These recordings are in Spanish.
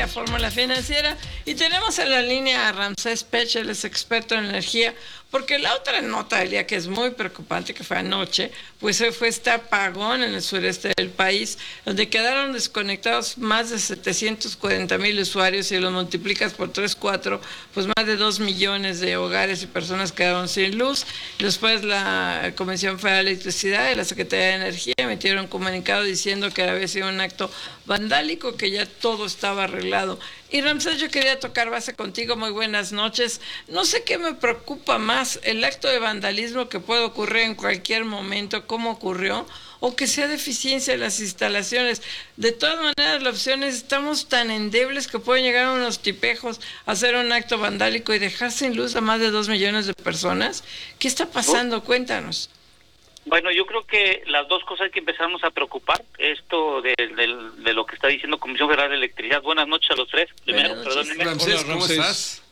Fórmula Financiera, y tenemos en la línea a Ramsés Pech, él es experto en energía, porque la otra nota del día que es muy preocupante, que fue anoche, pues fue este apagón en el sureste del país, donde quedaron desconectados más de 740,000 usuarios, y lo multiplicas por 3, 4, pues más de 2 millones de hogares y personas quedaron sin luz. Después la Comisión Federal de Electricidad y la Secretaría de Energía emitieron un comunicado diciendo que había sido un acto vandálico, que ya todo estaba arreglado. Y Ramsés, yo quería tocar base contigo. Muy buenas noches. No sé qué me preocupa más, el acto de vandalismo que puede ocurrir en cualquier momento, como ocurrió, o que sea deficiencia de las instalaciones. De todas maneras, la opción es, estamos tan endebles que pueden llegar unos tipejos a hacer un acto vandálico y dejar sin luz a más de 2 millones de personas. ¿Qué está pasando? Cuéntanos. Bueno, yo creo que las dos cosas hay que empezarnos a preocupar. Esto de lo que está diciendo Comisión Federal de Electricidad. Buenas noches a los tres. Primero, perdónenme. Ramsés, ¿cómo estás?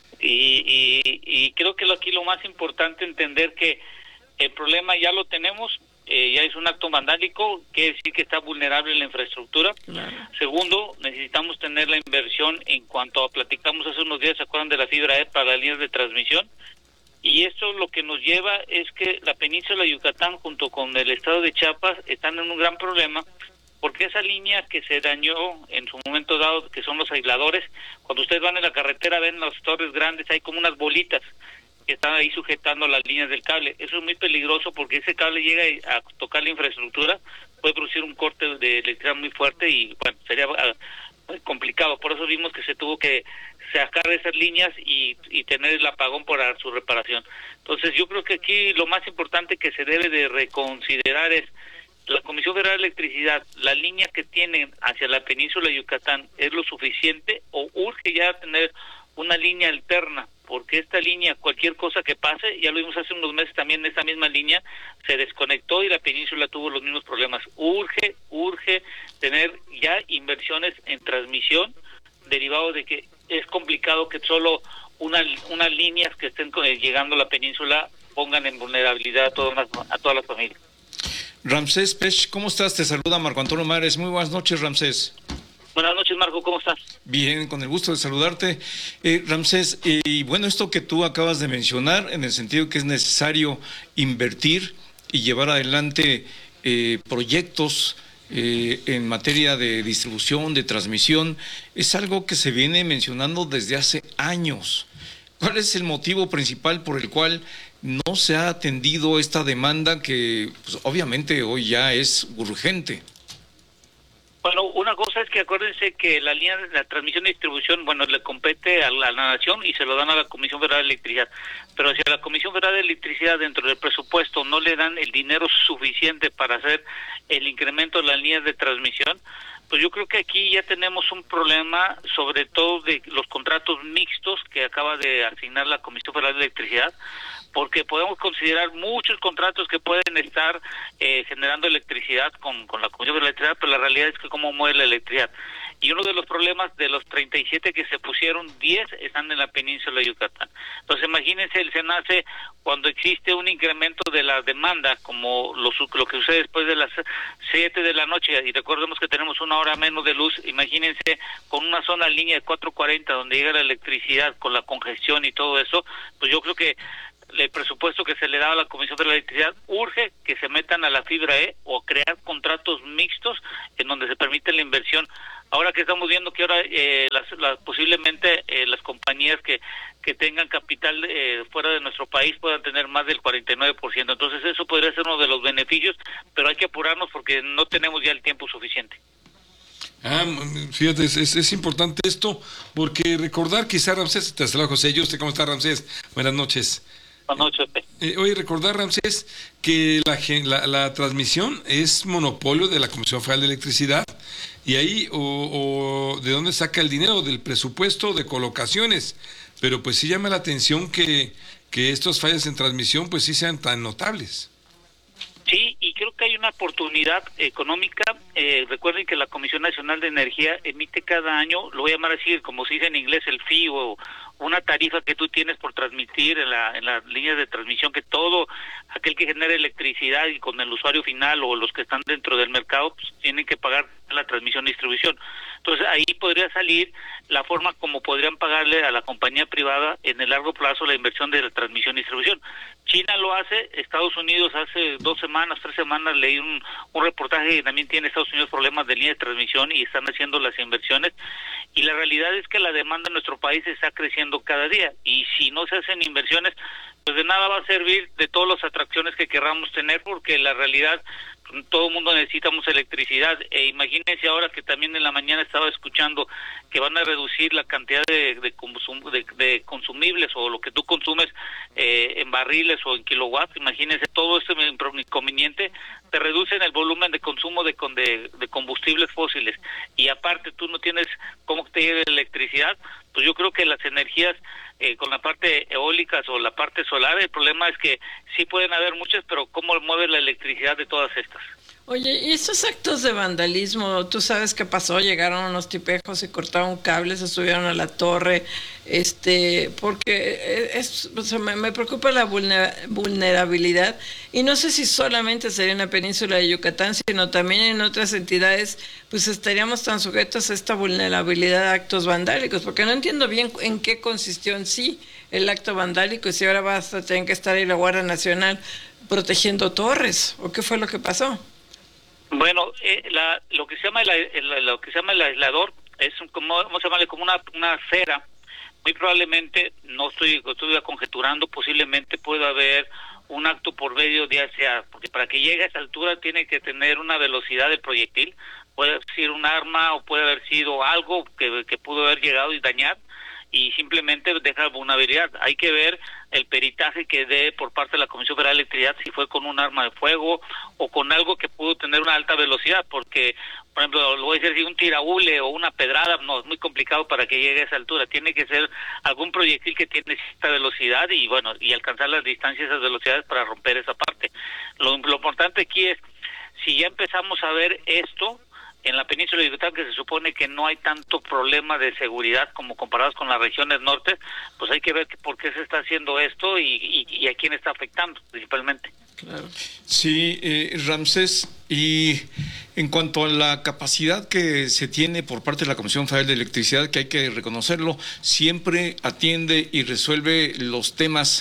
Y creo que aquí lo más importante entender que el problema ya lo tenemos, ya es un acto vandálico, quiere decir que está vulnerable la infraestructura. Claro. Segundo, necesitamos tener la inversión en cuanto a, platicamos hace unos días, ¿se acuerdan de la fibra para las líneas de transmisión? Y esto lo que nos lleva es que la península de Yucatán junto con el estado de Chiapas están en un gran problema, porque esa línea que se dañó en su momento dado, que son los aisladores, cuando ustedes van en la carretera ven las torres grandes, hay como unas bolitas que están ahí sujetando las líneas del cable. Eso es muy peligroso porque ese cable llega a tocar la infraestructura, puede producir un corte de electricidad muy fuerte y bueno, sería muy complicado. Por eso vimos que se tuvo que sacar esas líneas y tener el apagón para su reparación. Entonces yo creo que aquí lo más importante que se debe de reconsiderar es la Comisión Federal de Electricidad, la línea que tienen hacia la península de Yucatán, ¿es lo suficiente o urge ya tener una línea alterna? Porque esta línea, cualquier cosa que pase, ya lo vimos hace unos meses también, esta misma línea se desconectó y la península tuvo los mismos problemas. Urge tener ya inversiones en transmisión, derivado de que es complicado que solo unas líneas que estén llegando a la península pongan en vulnerabilidad a todas las familias. Ramsés Pech, ¿cómo estás? Te saluda Marco Antonio Mares. Muy buenas noches, Ramsés. Buenas noches, Marco, ¿cómo estás? Bien, con el gusto de saludarte. Ramsés, y bueno, esto que tú acabas de mencionar, en el sentido que es necesario invertir y llevar adelante proyectos en materia de distribución, de transmisión, es algo que se viene mencionando desde hace años. ¿Cuál es el motivo principal por el cual no se ha atendido esta demanda que pues, obviamente hoy ya es urgente? Bueno, una cosa es que acuérdense que la línea de la transmisión y distribución, bueno, le compete a la nación y se lo dan a la Comisión Federal de Electricidad. Pero si a la Comisión Federal de Electricidad dentro del presupuesto no le dan el dinero suficiente para hacer el incremento de las líneas de transmisión, pues yo creo que aquí ya tenemos un problema, sobre todo de los contratos mixtos que acaba de asignar la Comisión Federal de Electricidad, porque podemos considerar muchos contratos que pueden estar generando electricidad con la Comisión de Electricidad, pero la realidad es que cómo mueve la electricidad. Y uno de los problemas de los 37 que se pusieron, 10 están en la península de Yucatán. Entonces imagínense el SENACE cuando existe un incremento de la demanda, como lo que sucede después de las 7 de la noche, y recordemos que tenemos una hora menos de luz, imagínense con una zona línea de 440 donde llega la electricidad, con la congestión y todo eso, pues yo creo que el presupuesto que se le da a la Comisión de la Electricidad urge que se metan a la fibra o crear contratos mixtos en donde se permite la inversión. Ahora que estamos viendo que ahora posiblemente las compañías que tengan capital fuera de nuestro país puedan tener más del 49%. Entonces eso podría ser uno de los beneficios, pero hay que apurarnos porque no tenemos ya el tiempo suficiente. Fíjate, es importante esto, porque recordar quizá, Ramsés, te saludo José, ¿cómo está, Ramsés? Buenas noches. Buenas noches. Oye, recordar, Ramsés, que la transmisión es monopolio de la Comisión Federal de Electricidad, y ahí, o ¿de dónde saca el dinero? Del presupuesto de colocaciones, pero pues sí llama la atención que estos fallas en transmisión pues sí sean tan notables. Sí, y creo que hay una oportunidad económica. Recuerden que la Comisión Nacional de Energía emite cada año, lo voy a llamar así, como se dice en inglés, el fee o una tarifa que tú tienes por transmitir en la línea de transmisión, que todo aquel que genere electricidad y con el usuario final o los que están dentro del mercado pues, tienen que pagar la transmisión y distribución. Entonces ahí podría salir la forma como podrían pagarle a la compañía privada en el largo plazo la inversión de la transmisión y distribución. China lo hace, Estados Unidos hace 2 semanas, 3 semanas leí un reportaje que también tiene Estados Unidos problemas de línea de transmisión y están haciendo las inversiones, y la realidad es que la demanda en nuestro país está creciendo cada día, y si no se hacen inversiones, pues de nada va a servir de todas las atracciones que querramos tener, porque la realidad, todo el mundo necesitamos electricidad, e imagínense ahora que también en la mañana estaba escuchando que van a reducir la cantidad de consumibles o lo que tú consumes en barriles o en kilowatts. Imagínense todo este inconveniente, te reducen el volumen de consumo de combustibles fósiles, y aparte tú no tienes cómo te llegue la electricidad. Pues yo creo que las energías con la parte eólicas o la parte solar, el problema es que sí pueden haber muchas, pero ¿cómo mueve la electricidad de todas estas? Oye, ¿y estos actos de vandalismo, tú sabes qué pasó? Llegaron unos tipejos y cortaron cables, se subieron a la torre, porque o sea, me preocupa la vulnerabilidad, y no sé si solamente sería en la península de Yucatán, sino también en otras entidades, pues estaríamos tan sujetos a esta vulnerabilidad a actos vandálicos, porque no entiendo bien en qué consistió en sí el acto vandálico, y si ahora vas a tener que estar ahí la Guardia Nacional protegiendo torres, ¿o qué fue lo que pasó? Bueno, lo que se llama el aislador es vamos a llamarle como una cera. Muy probablemente, no estoy conjeturando, posiblemente pueda haber un acto por medio de sea, porque para que llegue a esa altura tiene que tener una velocidad del proyectil, puede ser un arma o puede haber sido algo que pudo haber llegado y dañar, y simplemente deja vulnerabilidad. Hay que ver el peritaje que dé por parte de la Comisión Federal de Electricidad, si fue con un arma de fuego o con algo que pudo tener una alta velocidad, porque, por ejemplo, lo voy a decir, si un tirahule o una pedrada, no, es muy complicado para que llegue a esa altura. Tiene que ser algún proyectil que tiene cierta velocidad y, bueno, y alcanzar las distancias, esas velocidades para romper esa parte. Lo importante aquí es, si ya empezamos a ver esto, en la península de Yucatán, que se supone que no hay tanto problema de seguridad como comparados con las regiones norte, pues hay que ver por qué se está haciendo esto y a quién está afectando principalmente. Claro. Sí, Ramsés, y en cuanto a la capacidad que se tiene por parte de la Comisión Federal de Electricidad, que hay que reconocerlo, siempre atiende y resuelve los temas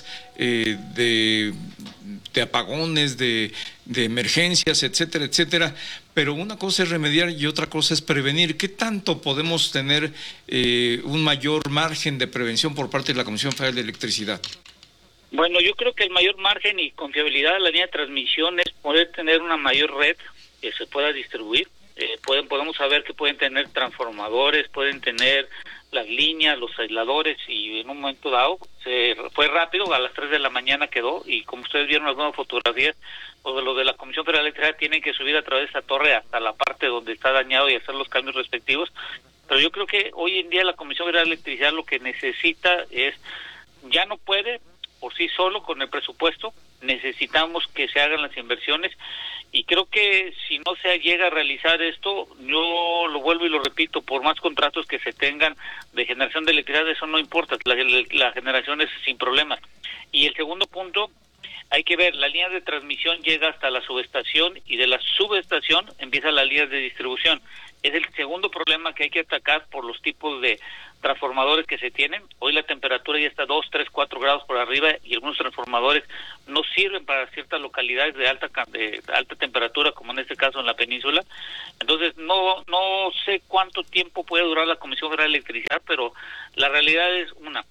de apagones, de emergencias, etcétera, etcétera, pero una cosa es remediar y otra cosa es prevenir. ¿Qué tanto podemos tener un mayor margen de prevención por parte de la Comisión Federal de Electricidad? Bueno, yo creo que el mayor margen y confiabilidad de la línea de transmisión es poder tener una mayor red que se pueda distribuir. Podemos saber que pueden tener transformadores, pueden tener las líneas, los aisladores, y en un momento dado fue rápido, a las 3 de la mañana quedó, y como ustedes vieron algunas fotografías, pues los de la Comisión Federal de Electricidad tienen que subir a través de esta torre hasta la parte donde está dañado y hacer los cambios respectivos. Pero yo creo que hoy en día la Comisión Federal de Electricidad lo que necesita es, ya no puede por sí solo con el presupuesto, necesitamos que se hagan las inversiones, y creo que si no se llega a realizar esto, yo lo vuelvo y lo repito, por más contratos que se tengan de generación de electricidad, eso no importa, la generación es sin problemas. Y el segundo punto, hay que ver, la línea de transmisión llega hasta la subestación, y de la subestación empieza la línea de distribución. Es el segundo problema que hay que atacar por los tipos de transformadores que se tienen. Hoy la temperatura ya está 2, 3, 4 grados por arriba, y algunos transformadores no sirven para ciertas localidades de alta temperatura, como en este caso en la península. Entonces no sé cuánto tiempo puede durar la Comisión Federal de Electricidad, pero la realidad es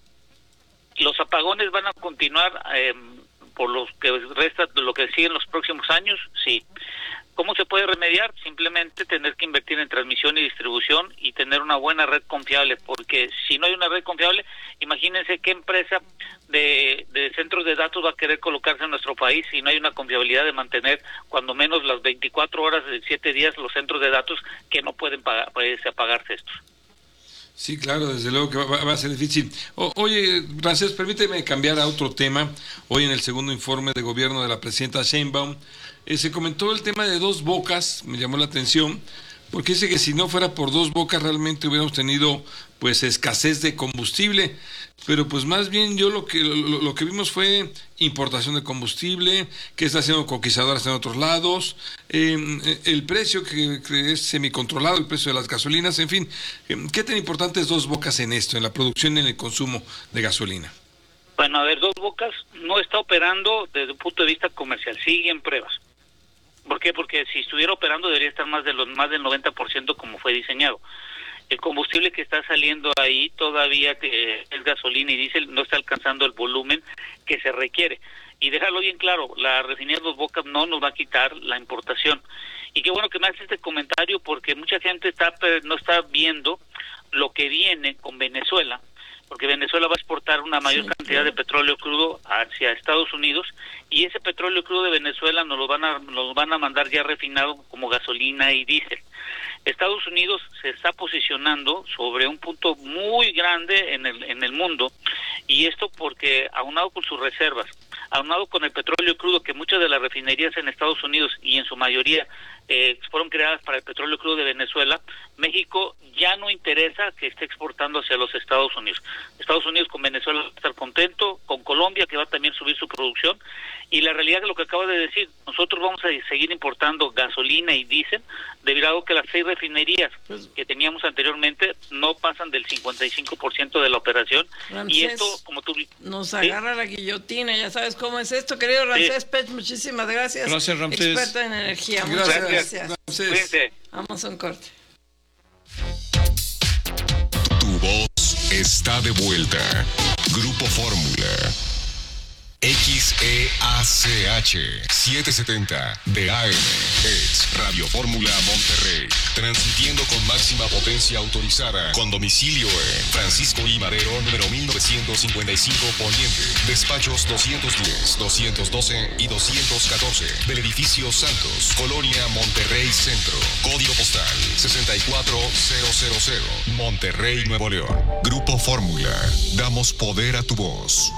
los apagones van a continuar por los que resta de lo que siguen los próximos años, sí. ¿Cómo se puede remediar? Simplemente tener que invertir en transmisión y distribución y tener una buena red confiable, porque si no hay una red confiable, imagínense qué empresa de centros de datos va a querer colocarse en nuestro país si no hay una confiabilidad de mantener cuando menos las 24 horas de 7 días los centros de datos que no pueden apagarse estos. Sí, claro, desde luego que va a ser difícil. Oye, Ramsés, permíteme cambiar a otro tema. Hoy en el segundo informe de gobierno de la presidenta Sheinbaum, se comentó el tema de Dos Bocas, me llamó la atención, porque dice que si no fuera por Dos Bocas realmente hubiéramos tenido pues escasez de combustible, pero pues más bien yo lo que vimos fue importación de combustible, que está haciendo conquistadoras en otros lados, el precio que es semicontrolado, el precio de las gasolinas, en fin. ¿Qué tan importante es Dos Bocas en esto, en la producción y en el consumo de gasolina? Bueno, a ver, Dos Bocas no está operando desde un punto de vista comercial, sigue en pruebas. ¿Por qué? Porque si estuviera operando debería estar más del 90% como fue diseñado. El combustible que está saliendo ahí todavía, que es gasolina y diésel, no está alcanzando el volumen que se requiere. Y déjalo bien claro, la refinería Dos Bocas no nos va a quitar la importación. Y qué bueno que me haces este comentario, porque mucha gente no está viendo lo que viene con Venezuela, porque Venezuela va a exportar una mayor cantidad de petróleo crudo hacia Estados Unidos, y ese petróleo crudo de Venezuela nos lo van a mandar ya refinado como gasolina y diésel. Estados Unidos se está posicionando sobre un punto muy grande en el mundo, y esto porque, aunado con sus reservas, aunado con el petróleo crudo, que muchas de las refinerías en Estados Unidos y en su mayoría fueron creadas para el petróleo crudo de Venezuela, México ya no interesa que esté exportando hacia los Estados Unidos. Estados Unidos con Venezuela va a estar contento, con Colombia, que va a también subir su producción, y la realidad es lo que acabo de decir, nosotros vamos a seguir importando gasolina y diésel, debido a que las 6 refinerías que teníamos anteriormente no pasan del 55% de la operación. Ramsés, y esto, como tú... nos agarra la guillotina, ya sabes cómo es esto, querido Ramsés Pech, muchísimas gracias. Gracias, Ramsés. Experto en energía, muchas gracias. Cuídense. Vamos a un corte. Tu voz está de vuelta. Grupo Fórmula. XEACH 770 de AM es Radio Fórmula Monterrey, transmitiendo con máxima potencia autorizada, con domicilio en Francisco I. Madero, número 1955 Poniente, despachos 210, 212 y 214 del edificio Santos, Colonia Monterrey Centro, código postal 64000, Monterrey, Nuevo León. Grupo Fórmula, damos poder a tu voz.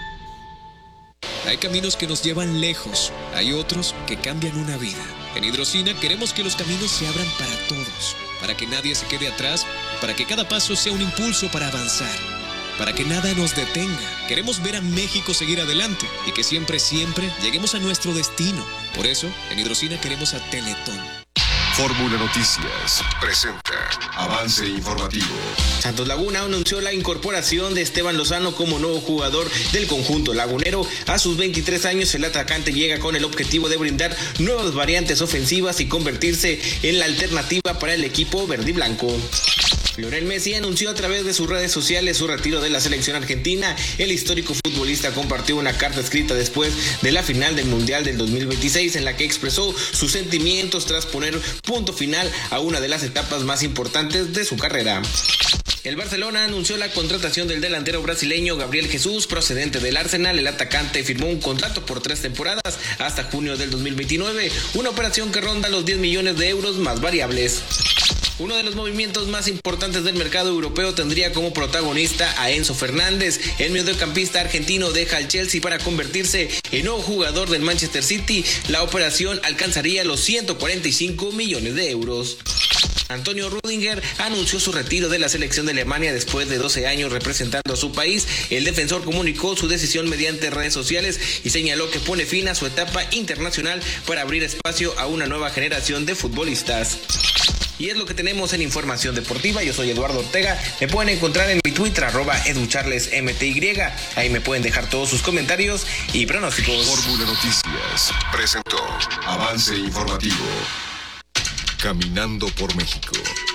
Hay caminos que nos llevan lejos, hay otros que cambian una vida. En Hidrocina queremos que los caminos se abran para todos, para que nadie se quede atrás, para que cada paso sea un impulso para avanzar, para que nada nos detenga. Queremos ver a México seguir adelante y que siempre, siempre lleguemos a nuestro destino. Por eso, en Hidrocina queremos a Teletón. Fórmula Noticias presenta avance informativo. Santos Laguna anunció la incorporación de Esteban Lozano como nuevo jugador del conjunto lagunero. A sus 23 años, el atacante llega con el objetivo de brindar nuevas variantes ofensivas y convertirse en la alternativa para el equipo verde y blanco. Lionel Messi anunció a través de sus redes sociales su retiro de la selección argentina. El histórico futbolista compartió una carta escrita después de la final del Mundial del 2026 en la que expresó sus sentimientos tras poner punto final a una de las etapas más importantes de su carrera. El Barcelona anunció la contratación del delantero brasileño Gabriel Jesús, procedente del Arsenal. El atacante firmó un contrato por 3 temporadas hasta junio del 2029, una operación que ronda los 10 millones de euros más variables. Uno de los movimientos más importantes del mercado europeo tendría como protagonista a Enzo Fernández. El mediocampista argentino deja al Chelsea para convertirse en nuevo jugador del Manchester City. La operación alcanzaría los 145 millones de euros. Antonio Rüdiger anunció su retiro de la selección de Alemania después de 12 años representando a su país. El defensor comunicó su decisión mediante redes sociales y señaló que pone fin a su etapa internacional para abrir espacio a una nueva generación de futbolistas. Y es lo que tenemos en Información Deportiva. Yo soy Eduardo Ortega. Me pueden encontrar en mi Twitter, @educharlesmty. Ahí me pueden dejar todos sus comentarios y pronósticos. Fórmula Noticias presentó avance informativo. Caminando por México.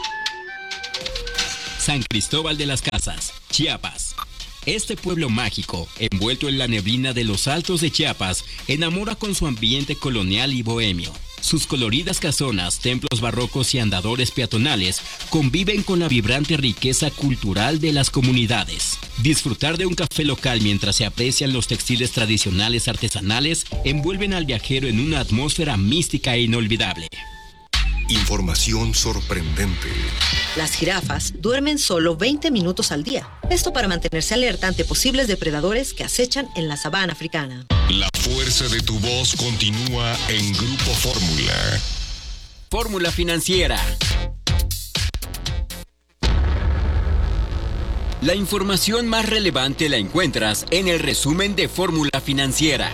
San Cristóbal de las Casas, Chiapas. Este pueblo mágico, envuelto en la neblina de los altos de Chiapas, enamora con su ambiente colonial y bohemio. Sus coloridas casonas, templos barrocos y andadores peatonales conviven con la vibrante riqueza cultural de las comunidades. Disfrutar de un café local mientras se aprecian los textiles tradicionales artesanales envuelven al viajero en una atmósfera mística e inolvidable. Información sorprendente. Las jirafas duermen solo 20 minutos al día. Esto para mantenerse alerta ante posibles depredadores que acechan en la sabana africana. La fuerza de tu voz continúa en Grupo Fórmula. Fórmula Financiera. La información más relevante la encuentras en el resumen de Fórmula Financiera.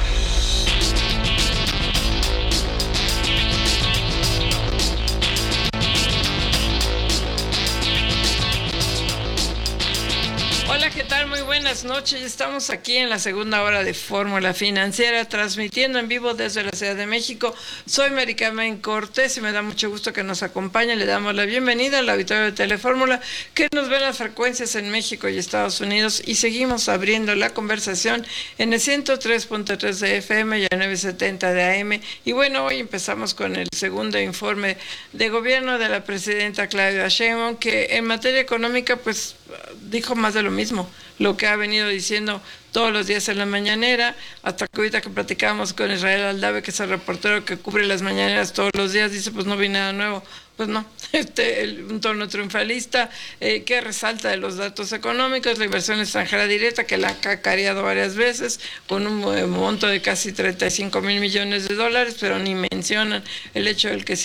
Hola, ¿qué tal? Muy buenas noches. Estamos aquí en la segunda hora de Fórmula Financiera, transmitiendo en vivo desde la Ciudad de México. Soy Mari Carmen Cortés y me da mucho gusto que nos acompañe. Le damos la bienvenida al auditorio de Telefórmula, que nos ve las frecuencias en México y Estados Unidos, y seguimos abriendo la conversación en el 103.3 de FM y el 970 de AM. Y bueno, hoy empezamos con el segundo informe de gobierno de la presidenta Claudia Sheinbaum, que en materia económica pues dijo más de lo mismo, lo que ha venido diciendo todos los días en la mañanera, hasta que ahorita que platicábamos con Israel Aldave, que es el reportero que cubre las mañaneras todos los días, dice pues no vi nada nuevo. Pues no, un tono triunfalista que resalta de los datos económicos, la inversión extranjera directa, que la ha cacareado varias veces, con un monto de casi 35 mil millones de dólares, pero ni mencionan el hecho del que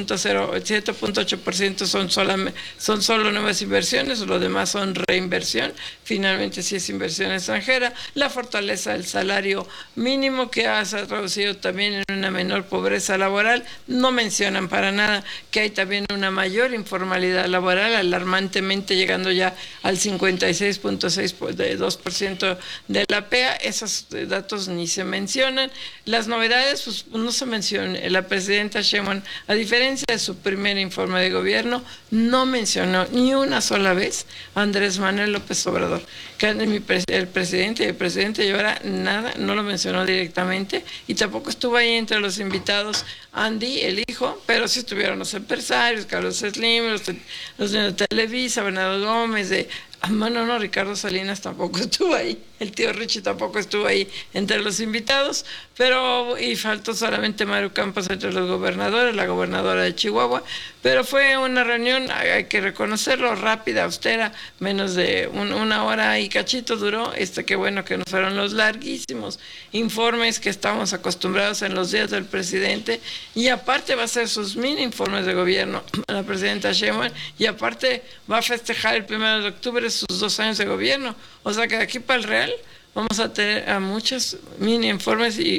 7.8% son solo nuevas inversiones, lo demás son reinversión. Finalmente sí es inversión extranjera. La fortaleza del salario mínimo, que se ha traducido también en una menor pobreza laboral. No mencionan para nada que hay también una mayor informalidad laboral, alarmantemente llegando ya al 56.2% de la PEA. Esos datos ni se mencionan. Las novedades, pues no se mencionan. La presidenta Sheinbaum, a diferencia de su primer informe de gobierno, no mencionó ni una sola vez a Andrés Manuel López Obrador. Que el presidente Llora nada, no lo mencionó directamente, y tampoco estuvo ahí entre los invitados Andy, el hijo, pero sí estuvieron los empresarios, Carlos Slim, los de Televisa, Bernardo Gómez, Ricardo Salinas tampoco estuvo ahí, el tío Richie tampoco estuvo ahí entre los invitados, y faltó solamente Mario Campos entre los gobernadores, la gobernadora de Chihuahua, pero fue una reunión, hay que reconocerlo, rápida, austera, menos de una hora y cachito duró. Qué bueno que no fueron los larguísimos informes que estamos acostumbrados en los días del presidente, y aparte va a hacer sus mini informes de gobierno la presidenta Sheinbaum, y aparte va a festejar el 1 de octubre sus 2 años de gobierno, o sea que de aquí para el Real vamos a tener a muchos mini informes y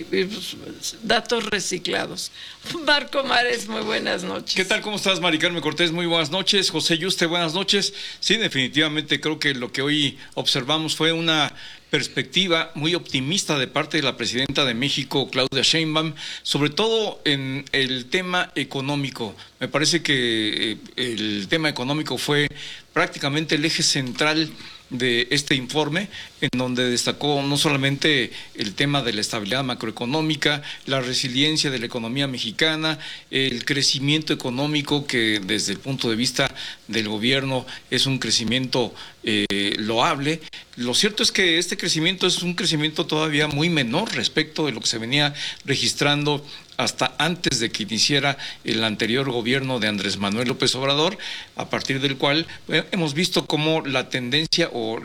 datos reciclados. Marco Mares, muy buenas noches. ¿Qué tal? ¿Cómo estás, Mari Carmen Cortés? Muy buenas noches. José Yuste, buenas noches. Sí, definitivamente creo que lo que hoy observamos fue una perspectiva muy optimista de parte de la presidenta de México, Claudia Sheinbaum, sobre todo en el tema económico. Me parece que el tema económico fue prácticamente el eje central de este informe, en donde destacó no solamente el tema de la estabilidad macroeconómica, la resiliencia de la economía mexicana, el crecimiento económico, que desde el punto de vista del gobierno es un crecimiento loable. Lo cierto es que este crecimiento es un crecimiento todavía muy menor respecto de lo que se venía registrando hasta antes de que iniciara el anterior gobierno de Andrés Manuel López Obrador, a partir del cual hemos visto cómo la tendencia o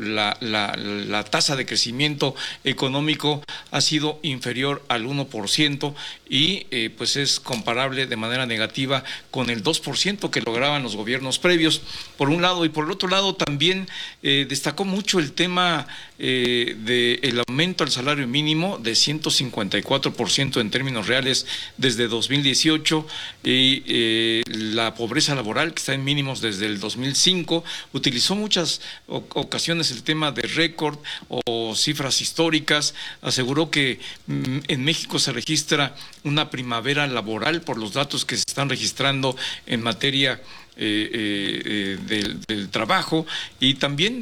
la tasa de crecimiento económico ha sido inferior al 1% y pues es comparable de manera negativa con el 2% que lograban los gobiernos previos, por un lado, y por el otro lado también destacó mucho el tema del aumento al salario mínimo de 154% en términos reales desde 2018, y la pobreza laboral, que está en mínimos desde el 2005. Utilizó muchas ocasiones el tema de récord o cifras históricas. Aseguró que en México se registra una primavera laboral por los datos que se están registrando en materia del trabajo, y también